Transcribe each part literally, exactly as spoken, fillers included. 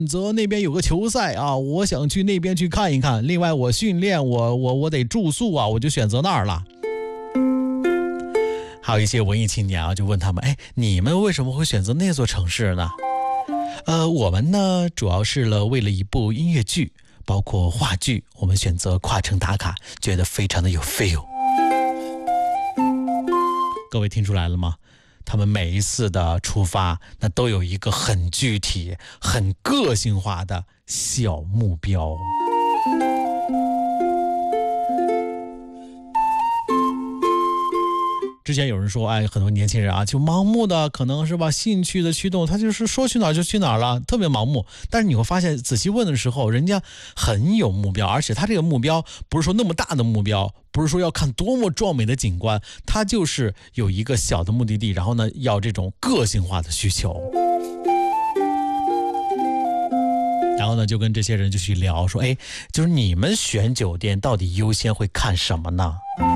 择那边有个球赛啊，我想去那边去看一看。另外我训练，我我我得住宿啊，我就选择那儿了。还有一些文艺青年啊，就问他们，哎，你们为什么会选择那座城市呢？呃，我们呢主要是了为了一部音乐剧，包括话剧，我们选择跨城打卡，觉得非常的有 feel。各位听出来了吗？他们每一次的出发，那都有一个很具体、很个性化的小目标。之前有人说，哎，很多年轻人啊，就盲目的，可能是吧，兴趣的驱动，他就是说去哪儿就去哪儿了，特别盲目。但是你会发现，仔细问的时候，人家很有目标，而且他这个目标不是说那么大的目标，不是说要看多么壮美的景观，他就是有一个小的目的地，然后呢，要这种个性化的需求。然后呢，就跟这些人就去聊说，哎，就是你们选酒店到底优先会看什么呢？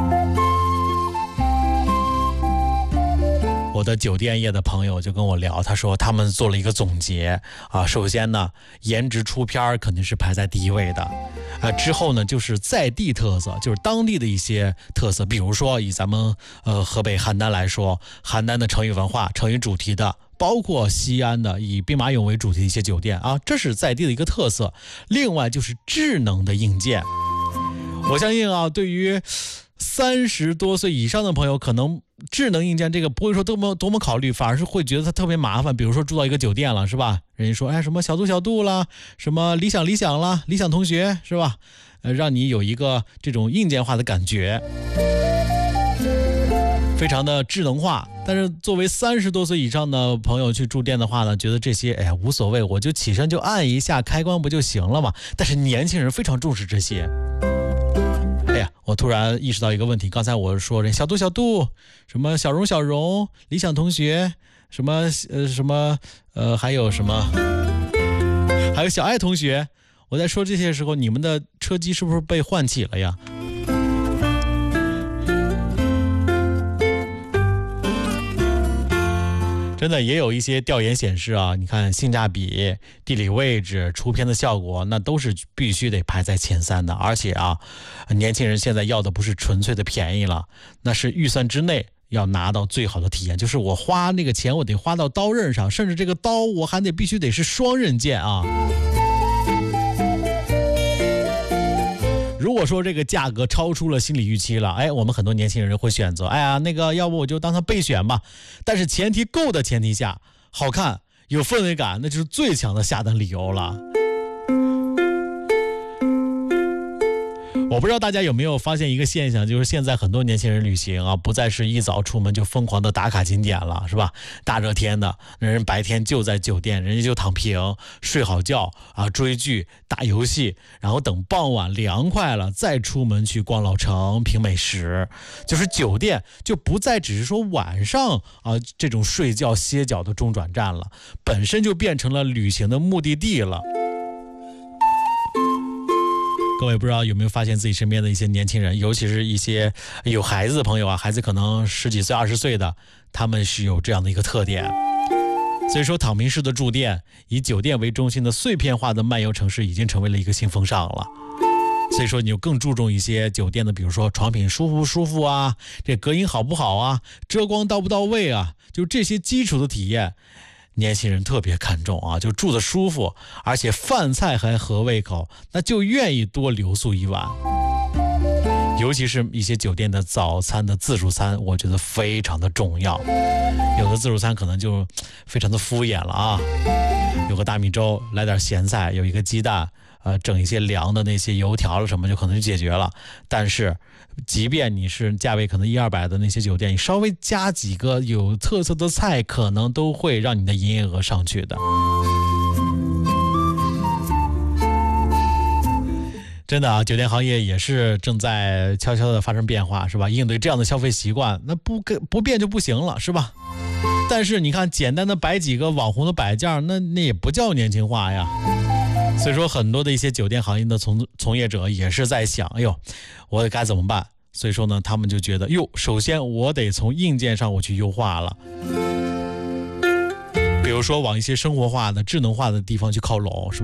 我的酒店业的朋友就跟我聊，他说他们做了一个总结啊，首先呢，颜值出片肯定是排在第一位的，啊，之后呢就是在地特色，就是当地的一些特色，比如说以咱们呃河北邯郸来说，邯郸的成语文化、成语主题的，包括西安的以兵马俑为主题的一些酒店啊，这是在地的一个特色。另外就是智能的硬件，我相信啊，对于三十多岁以上的朋友，可能智能硬件这个不会说多么多么考虑，反而是会觉得它特别麻烦。比如说住到一个酒店了，是吧？人家说，哎，什么小度小度啦，什么理想理想啦，理想同学是吧？呃，让你有一个这种硬件化的感觉，非常的智能化。但是作为三十多岁以上的朋友去住店的话呢，觉得这些哎呀无所谓，我就起身就按一下开关不就行了嘛？但是年轻人非常重视这些。哎呀，我突然意识到一个问题，刚才我说人小度小度，什么小荣小荣，理想同学，什么呃什么呃还有什么，还有小爱同学，我在说这些时候，你们的车机是不是被唤起了呀？真的也有一些调研显示啊，你看性价比、地理位置、出片的效果，那都是必须得排在前三的。而且啊，年轻人现在要的不是纯粹的便宜了，那是预算之内要拿到最好的体验，就是我花那个钱，我得花到刀刃上，甚至这个刀我还得必须得是双刃剑啊。如果说这个价格超出了心理预期了，哎，我们很多年轻人会选择，哎呀，那个要不我就当它备选吧。但是前提够的前提下，好看有氛围感，那就是最强的下单理由了。我不知道大家有没有发现一个现象，就是现在很多年轻人旅行啊，不再是一早出门就疯狂的打卡景点了，是吧？大热天的，人白天就在酒店，人家就躺平睡好觉啊，追剧打游戏，然后等傍晚凉快了再出门去逛老城品美食。就是酒店就不再只是说晚上啊这种睡觉歇脚的中转站了，本身就变成了旅行的目的地了。各位不知道有没有发现自己身边的一些年轻人，尤其是一些有孩子的朋友啊，孩子可能十几岁二十岁的，他们是有这样的一个特点。所以说躺平式的住店，以酒店为中心的碎片化的漫游城市已经成为了一个新风尚了。所以说你就更注重一些酒店的，比如说床品舒服不舒服啊，这隔音好不好啊，遮光到不到位啊，就这些基础的体验年轻人特别看重啊，就住得舒服，而且饭菜还合胃口，那就愿意多留宿一晚。尤其是一些酒店的早餐的自助餐，我觉得非常的重要。有的自助餐可能就非常的敷衍了啊，有个大米粥，来点咸菜，有一个鸡蛋，呃，整一些凉的那些油条了什么，就可能就解决了。但是即便你是价位可能一二百的那些酒店，你稍微加几个有特色的菜，可能都会让你的营业额上去的。真的啊，酒店行业也是正在悄悄的发生变化，是吧？应对这样的消费习惯，那不不变就不行了，是吧？但是你看，简单的摆几个网红的摆件，那那也不叫年轻化呀。所以说，很多的一些酒店行业的从从业者也是在想，哎呦，我该怎么办？所以说呢，他们就觉得，哟，首先我得从硬件上我去优化了。 比如说往一些生活化的、智能化的地方去靠拢，是吧？